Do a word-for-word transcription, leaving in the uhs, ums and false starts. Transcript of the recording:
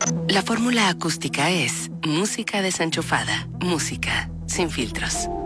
La fórmula acústica es música desenchufada, música sin filtros.